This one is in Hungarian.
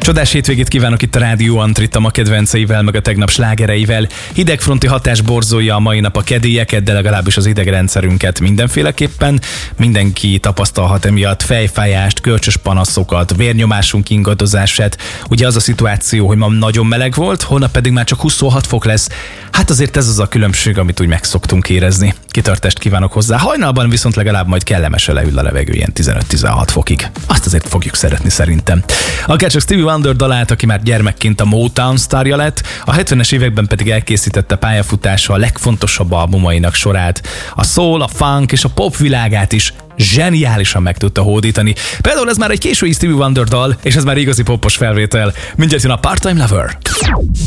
Csodás hétvégét kívánok itt a Rádió Antrit, a ma kedvenceivel, meg a tegnap slágereivel. Hidegfronti hatás borzolja a mai nap a kedélyeket, de legalábbis az idegrendszerünket mindenféleképpen. Mindenki tapasztalhat emiatt fejfájást, görcsös panaszokat, vérnyomásunk ingadozását. Ugye az a szituáció, hogy ma nagyon meleg volt, holnap pedig már csak 26 fok lesz. Hát azért ez az a különbség, amit úgy megszoktunk érezni. Kitartást kívánok hozzá. Hajnalban viszont legalább majd kellemesen leül a levegő ilyen 15-16 fokig. Azt azért fogjuk szeretni szerintem. Akár csak Stevie Wonder dalát, aki már gyermekként a Motown sztárja lett, a 70-es években pedig elkészítette pályafutása a legfontosabb albumainak sorát. A soul, a funk és a pop világát is zseniálisan meg tudta hódítani. Például ez már egy késői Stevie Wonder dal, és ez már igazi popos felvétel. Mindjárt jön a Part-Time Lover.